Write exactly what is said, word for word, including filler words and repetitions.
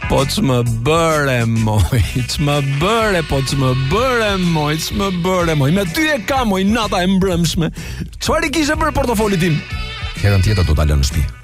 Po ç'më bëre moj, ç'më bëre, po ç'më bëre moj, ç'më bëre moj. Me ty e kam moj nata e mbrëmshme. Çfarë i kishe për portofolin tim? Herën tjetër do ta lënë në shtëpi.